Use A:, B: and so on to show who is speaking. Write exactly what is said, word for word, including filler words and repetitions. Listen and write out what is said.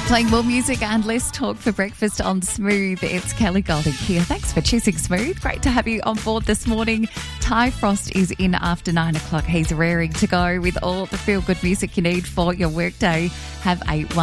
A: Playing more music and less talk for breakfast on Smooth. It's Kelly Golding here. Thanks for choosing Smooth. Great to have you on board this morning. Ty Frost is in after nine o'clock. He's raring to go with all the feel-good music you need for your workday. Have a